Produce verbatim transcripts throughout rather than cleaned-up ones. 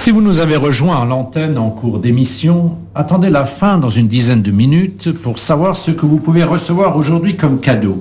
Si vous nous avez rejoints à l'antenne en cours d'émission, attendez la fin dans une dizaine de minutes pour savoir ce que vous pouvez recevoir aujourd'hui comme cadeau.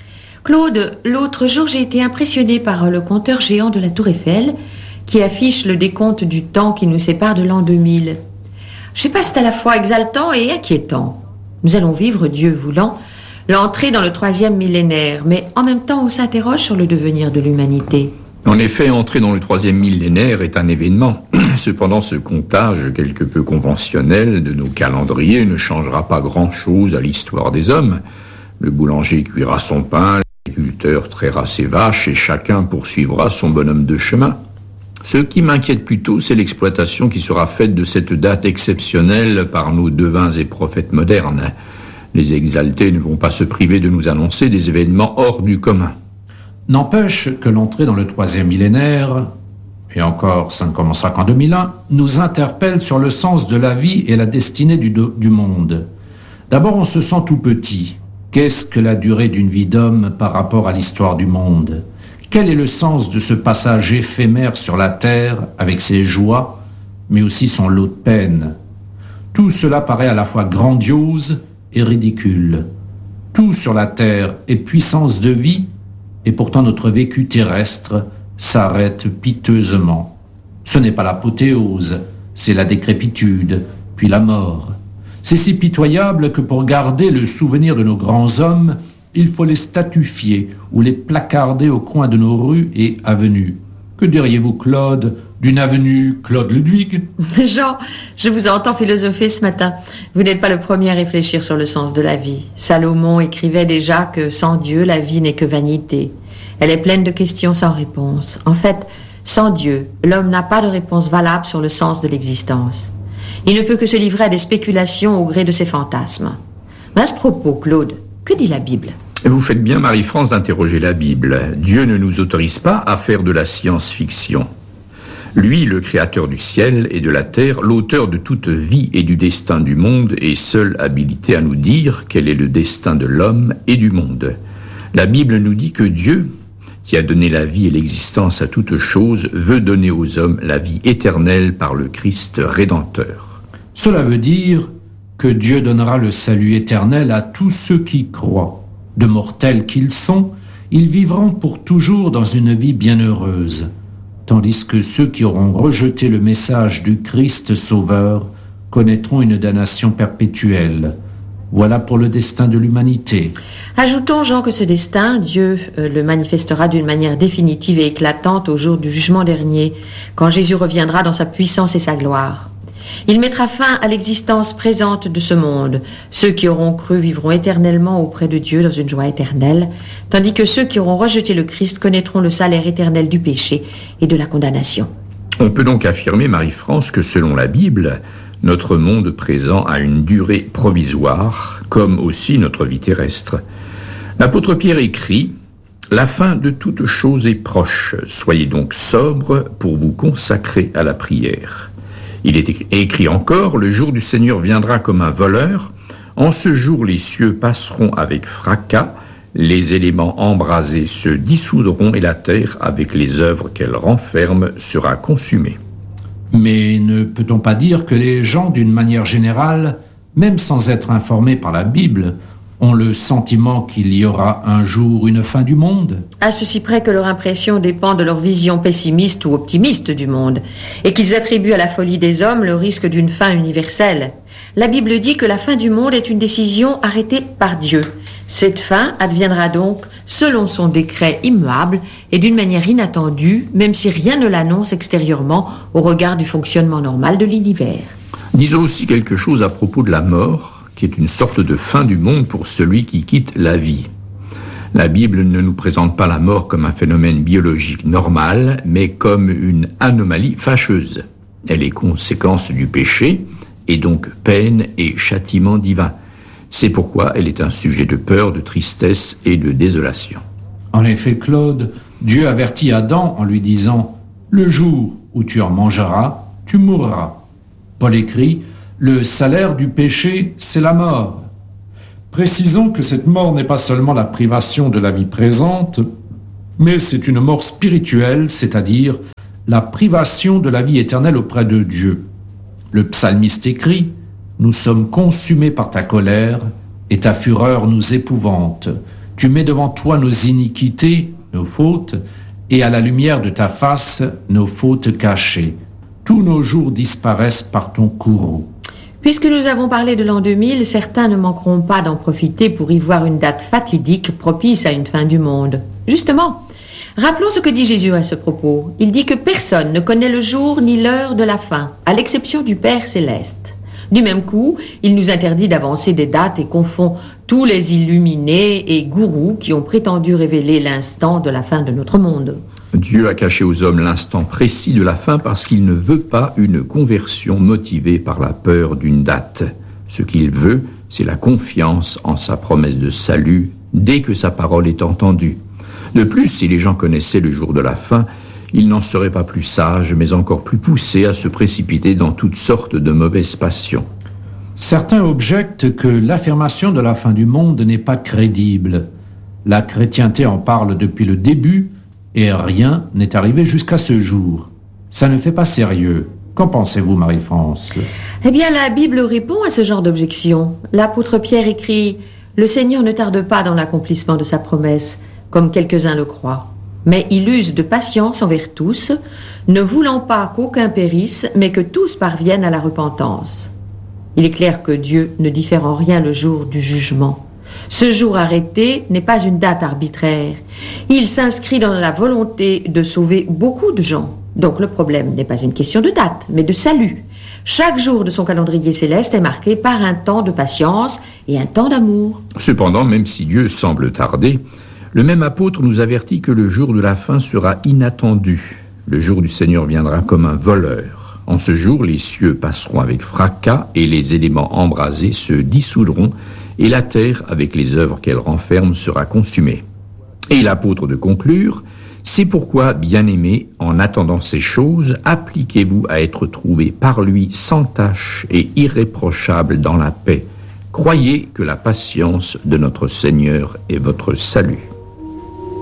Claude, l'autre jour, j'ai été impressionnée par le compteur géant de la Tour Eiffel qui affiche le décompte du temps qui nous sépare de l'an deux mille. Je sais pas, c'est à la fois exaltant et inquiétant. Nous allons vivre, Dieu voulant, l'entrée dans le troisième millénaire, mais en même temps, on s'interroge sur le devenir de l'humanité. En effet, entrer dans le troisième millénaire est un événement. Cependant, ce comptage quelque peu conventionnel de nos calendriers ne changera pas grand-chose à l'histoire des hommes. Le boulanger cuira son pain, l'agriculteur traira ses vaches et chacun poursuivra son bonhomme de chemin. Ce qui m'inquiète plutôt, c'est l'exploitation qui sera faite de cette date exceptionnelle par nos devins et prophètes modernes. Les exaltés ne vont pas se priver de nous annoncer des événements hors du commun. N'empêche que l'entrée dans le troisième millénaire, et encore ça ne commencera qu'en deux mille un, nous interpelle sur le sens de la vie et la destinée du, do- du monde. D'abord, on se sent tout petit. Qu'est-ce que la durée d'une vie d'homme par rapport à l'histoire du monde ? Quel est le sens de ce passage éphémère sur la terre avec ses joies, mais aussi son lot de peines ? Tout cela paraît à la fois grandiose et ridicule. Tout sur la terre est puissance de vie, et pourtant notre vécu terrestre s'arrête piteusement. Ce n'est pas l'apothéose, c'est la décrépitude, puis la mort. C'est si pitoyable que pour garder le souvenir de nos grands hommes, il faut les statufier ou les placarder au coin de nos rues et avenues. Que diriez-vous, Claude, d'une avenue Claude Ludwig ? Jean, je vous entends philosopher ce matin. Vous n'êtes pas le premier à réfléchir sur le sens de la vie. Salomon écrivait déjà que sans Dieu, la vie n'est que vanité. Elle est pleine de questions sans réponse. En fait, sans Dieu, l'homme n'a pas de réponse valable sur le sens de l'existence. Il ne peut que se livrer à des spéculations au gré de ses fantasmes. Mais à ce propos, Claude, que dit la Bible ? Vous faites bien, Marie-France, d'interroger la Bible. Dieu ne nous autorise pas à faire de la science-fiction. Lui, le créateur du ciel et de la terre, l'auteur de toute vie et du destin du monde, est seul habilité à nous dire quel est le destin de l'homme et du monde. La Bible nous dit que Dieu, qui a donné la vie et l'existence à toutes choses, veut donner aux hommes la vie éternelle par le Christ Rédempteur. Cela veut dire que Dieu donnera le salut éternel à tous ceux qui croient. De mortels qu'ils sont, ils vivront pour toujours dans une vie bienheureuse, tandis que ceux qui auront rejeté le message du Christ Sauveur connaîtront une damnation perpétuelle. Voilà pour le destin de l'humanité. Ajoutons, Jean, que ce destin, Dieu euh, le manifestera d'une manière définitive et éclatante au jour du jugement dernier, quand Jésus reviendra dans sa puissance et sa gloire. Il mettra fin à l'existence présente de ce monde. Ceux qui auront cru vivront éternellement auprès de Dieu dans une joie éternelle, tandis que ceux qui auront rejeté le Christ connaîtront le salaire éternel du péché et de la condamnation. On peut donc affirmer, Marie-France, que selon la Bible, notre monde présent a une durée provisoire, comme aussi notre vie terrestre. L'apôtre Pierre écrit « La fin de toute chose est proche, soyez donc sobres pour vous consacrer à la prière. » Il est écrit encore « Le jour du Seigneur viendra comme un voleur. En ce jour, les cieux passeront avec fracas, les éléments embrasés se dissoudront et la terre, avec les œuvres qu'elle renferme, sera consumée. » Mais ne peut-on pas dire que les gens, d'une manière générale, même sans être informés par la Bible, ont le sentiment qu'il y aura un jour une fin du monde ? À ceci près que leur impression dépend de leur vision pessimiste ou optimiste du monde, et qu'ils attribuent à la folie des hommes le risque d'une fin universelle. La Bible dit que la fin du monde est une décision arrêtée par Dieu. Cette fin adviendra donc selon son décret immuable et d'une manière inattendue, même si rien ne l'annonce extérieurement au regard du fonctionnement normal de l'univers. Disons aussi quelque chose à propos de la mort, qui est une sorte de fin du monde pour celui qui quitte la vie. La Bible ne nous présente pas la mort comme un phénomène biologique normal, mais comme une anomalie fâcheuse. Elle est conséquence du péché, et donc peine et châtiment divin. C'est pourquoi elle est un sujet de peur, de tristesse et de désolation. En effet, Claude, Dieu avertit Adam en lui disant « Le jour où tu en mangeras, tu mourras ». Paul écrit « Le salaire du péché, c'est la mort ». Précisons que cette mort n'est pas seulement la privation de la vie présente, mais c'est une mort spirituelle, c'est-à-dire la privation de la vie éternelle auprès de Dieu. Le psalmiste écrit « Nous sommes consumés par ta colère, et ta fureur nous épouvante. Tu mets devant toi nos iniquités, nos fautes, et à la lumière de ta face, nos fautes cachées. Tous nos jours disparaissent par ton courroux. » Puisque nous avons parlé de l'an deux mille, certains ne manqueront pas d'en profiter pour y voir une date fatidique propice à une fin du monde. Justement, rappelons ce que dit Jésus à ce propos. Il dit que personne ne connaît le jour ni l'heure de la fin, à l'exception du Père céleste. Du même coup, il nous interdit d'avancer des dates et confond tous les illuminés et gourous qui ont prétendu révéler l'instant de la fin de notre monde. Dieu a caché aux hommes l'instant précis de la fin parce qu'il ne veut pas une conversion motivée par la peur d'une date. Ce qu'il veut, c'est la confiance en sa promesse de salut dès que sa parole est entendue. De plus, si les gens connaissaient le jour de la fin, ils n'en seraient pas plus sages, mais encore plus poussés à se précipiter dans toutes sortes de mauvaises passions. Certains objectent que l'affirmation de la fin du monde n'est pas crédible. La chrétienté en parle depuis le début, et rien n'est arrivé jusqu'à ce jour. Ça ne fait pas sérieux. Qu'en pensez-vous, Marie-France ? Eh bien, la Bible répond à ce genre d'objection. L'apôtre Pierre écrit « Le Seigneur ne tarde pas dans l'accomplissement de sa promesse, comme quelques-uns le croient. Mais il use de patience envers tous, ne voulant pas qu'aucun périsse, mais que tous parviennent à la repentance. » Il est clair que Dieu ne diffère en rien le jour du jugement. Ce jour arrêté n'est pas une date arbitraire. Il s'inscrit dans la volonté de sauver beaucoup de gens. Donc le problème n'est pas une question de date, mais de salut. Chaque jour de son calendrier céleste est marqué par un temps de patience et un temps d'amour. Cependant, même si Dieu semble tarder, le même apôtre nous avertit que le jour de la fin sera inattendu. Le jour du Seigneur viendra comme un voleur. En ce jour, les cieux passeront avec fracas et les éléments embrasés se dissoudront et la terre, avec les œuvres qu'elle renferme, sera consumée. Et l'apôtre de conclure, c'est pourquoi, bien-aimés, en attendant ces choses, appliquez-vous à être trouvés par lui sans tache et irréprochables dans la paix. Croyez que la patience de notre Seigneur est votre salut.